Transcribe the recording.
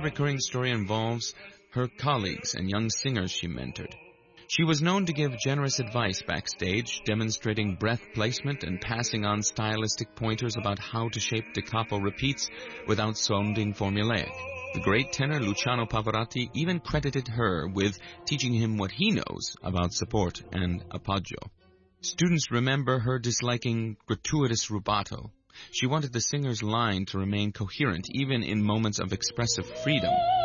recurring story involves her colleagues and young singers she mentored. She was known to give generous advice backstage, demonstrating breath placement and passing on stylistic pointers about how to shape da capo repeats without sounding formulaic. The great tenor Luciano Pavarotti even credited her with teaching him what he knows about support and appoggio. Students remember her disliking gratuitous rubato. She wanted the singer's line to remain coherent, even in moments of expressive freedom.